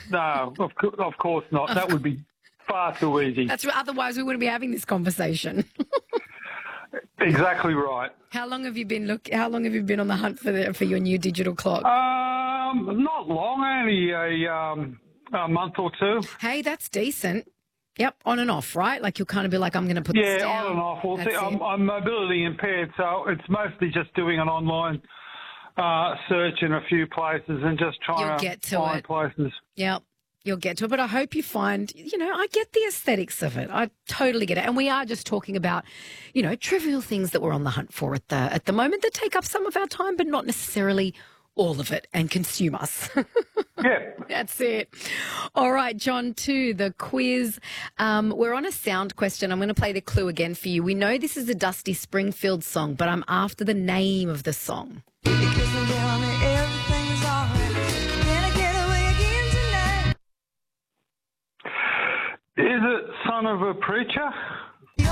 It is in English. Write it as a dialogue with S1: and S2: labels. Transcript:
S1: No, of course not. That would be far too easy.
S2: Otherwise we wouldn't be having this conversation.
S1: Exactly right.
S2: How long have you been on the hunt for your new digital clock?
S1: Not long, only a month or two.
S2: Hey, that's decent. Yep, on and off, right? Like you'll kind of be like, I'm going to put this down.
S1: Yeah, on and off. Well, see, I'm mobility impaired, so it's mostly just doing an online search in a few places and just trying to find places.
S2: Yep. You'll get to it, but I hope you find, I get the aesthetics of it. I totally get it. And we are just talking about, trivial things that we're on the hunt for at the moment that take up some of our time, but not necessarily all of it and consume us.
S1: Yeah.
S2: That's it. All right, John, to the quiz. We're on a sound question. I'm going to play the clue again for you. We know this is a Dusty Springfield song, but I'm after the name of the song.
S1: Is it Son of a Preacher?